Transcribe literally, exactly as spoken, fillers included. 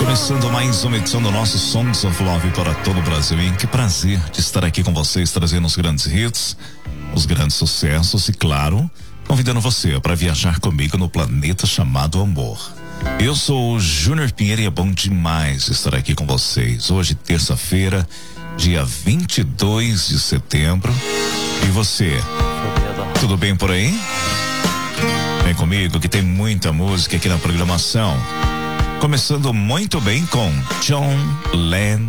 Começando mais uma edição do nosso Songs of Love para todo o Brasil. E que prazer de estar aqui com vocês, trazendo os grandes hits, os grandes sucessos e, claro, convidando você para viajar comigo no planeta chamado amor. Eu sou o Júnior Pinheiro e é bom demais estar aqui com vocês. Hoje, terça-feira, dia vinte e dois de setembro. E você? Tudo bem por aí? Vem comigo que tem muita música aqui na programação. Começando muito bem com John Lennon.